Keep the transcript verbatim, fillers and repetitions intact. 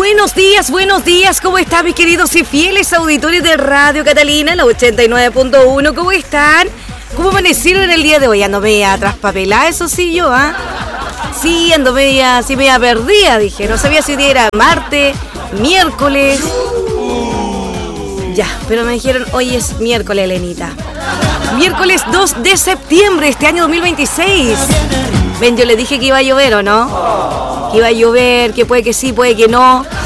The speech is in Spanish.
Buenos días, buenos días, ¿cómo están mis queridos y fieles auditores de Radio Catalina, la ochenta y nueve punto uno? ¿Cómo están? ¿Cómo amanecieron en el día de hoy? Ando media traspapelada, eso sí yo, ¿ah? ¿eh? Sí, ando media, sí media perdida, dije. No sabía si hoy día era martes, miércoles. Ya, pero me dijeron, hoy es miércoles, Elenita. Miércoles dos de septiembre, este año dos mil veintiséis. Ven, yo les dije que iba a llover, ¿o no? Que iba a llover, que puede que sí, puede que no.